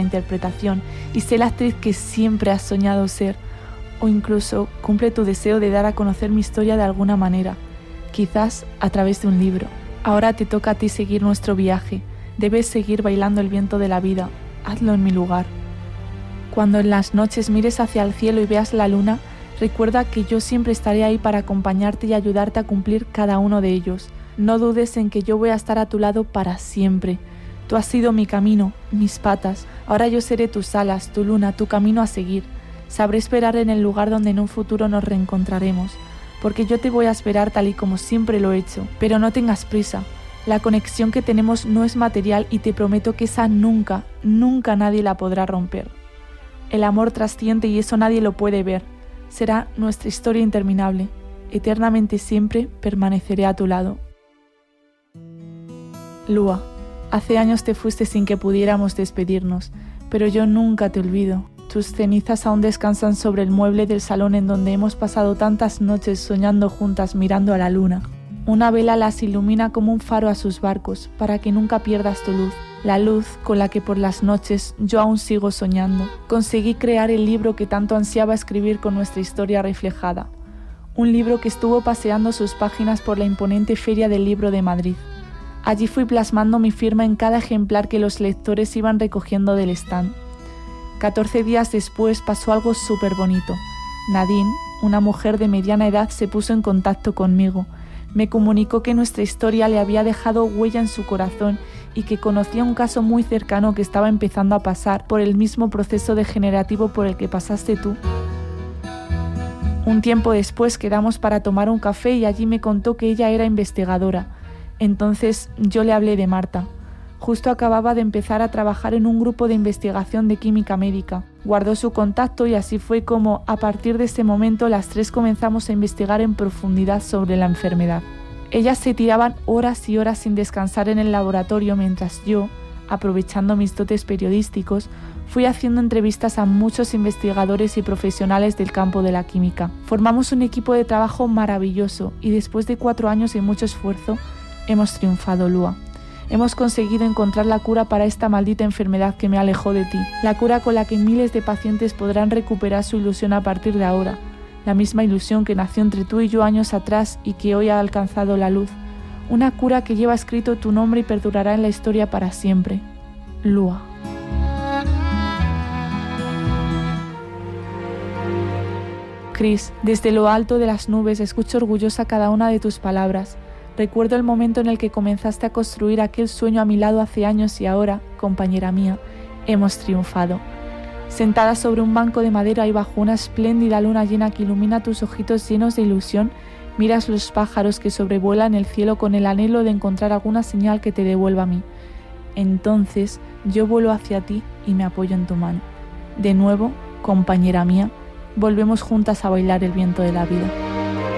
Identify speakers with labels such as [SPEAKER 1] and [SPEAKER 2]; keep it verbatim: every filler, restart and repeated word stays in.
[SPEAKER 1] interpretación y sé la actriz que siempre has soñado ser. O incluso cumple tu deseo de dar a conocer mi historia de alguna manera, quizás a través de un libro. Ahora te toca a ti seguir nuestro viaje. Debes seguir bailando el viento de la vida. Hazlo en mi lugar. Cuando en las noches mires hacia el cielo y veas la luna, recuerda que yo siempre estaré ahí para acompañarte y ayudarte a cumplir cada uno de ellos. No dudes en que yo voy a estar a tu lado para siempre. Tú has sido mi camino, mis patas. Ahora yo seré tus alas, tu luna, tu camino a seguir. Sabré esperar en el lugar donde en un futuro nos reencontraremos, porque yo te voy a esperar tal y como siempre lo he hecho. Pero no tengas prisa. La conexión que tenemos no es material y te prometo que esa nunca, nunca nadie la podrá romper. El amor trasciende y eso nadie lo puede ver. Será nuestra historia interminable. Eternamente siempre permaneceré a tu lado. Lua, hace años te fuiste sin que pudiéramos despedirnos, pero yo nunca te olvido. Tus cenizas aún descansan sobre el mueble del salón en donde hemos pasado tantas noches soñando juntas mirando a la luna. Una vela las ilumina como un faro a sus barcos, para que nunca pierdas tu luz, la luz con la que por las noches yo aún sigo soñando. Conseguí crear el libro que tanto ansiaba escribir con nuestra historia reflejada. Un libro que estuvo paseando sus páginas por la imponente Feria del Libro de Madrid. Allí fui plasmando mi firma en cada ejemplar que los lectores iban recogiendo del stand. Catorce días después pasó algo súper bonito. Nadine, una mujer de mediana edad, se puso en contacto conmigo. Me comunicó que nuestra historia le había dejado huella en su corazón y que conocía un caso muy cercano que estaba empezando a pasar por el mismo proceso degenerativo por el que pasaste tú. Un tiempo después quedamos para tomar un café y allí me contó que ella era investigadora. Entonces yo le hablé de Marta. Justo acababa de empezar a trabajar en un grupo de investigación de química médica. Guardó su contacto y así fue como, a partir de ese momento, las tres comenzamos a investigar en profundidad sobre la enfermedad. Ellas se tiraban horas y horas sin descansar en el laboratorio mientras yo, aprovechando mis dotes periodísticos, fui haciendo entrevistas a muchos investigadores y profesionales del campo de la química. Formamos un equipo de trabajo maravilloso y después de cuatro años y mucho esfuerzo, hemos triunfado, Lua. Hemos conseguido encontrar la cura para esta maldita enfermedad que me alejó de ti. La cura con la que miles de pacientes podrán recuperar su ilusión a partir de ahora. La misma ilusión que nació entre tú y yo años atrás y que hoy ha alcanzado la luz. Una cura que lleva escrito tu nombre y perdurará en la historia para siempre. Lua. Chris, desde lo alto de las nubes escucho orgullosa cada una de tus palabras. Recuerdo el momento en el que comenzaste a construir aquel sueño a mi lado hace años y ahora, compañera mía, hemos triunfado. Sentada sobre un banco de madera y bajo una espléndida luna llena que ilumina tus ojitos llenos de ilusión, miras los pájaros que sobrevuelan el cielo con el anhelo de encontrar alguna señal que te devuelva a mí. Entonces yo vuelo hacia ti y me apoyo en tu mano. De nuevo, compañera mía, volvemos juntas a bailar el viento de la vida.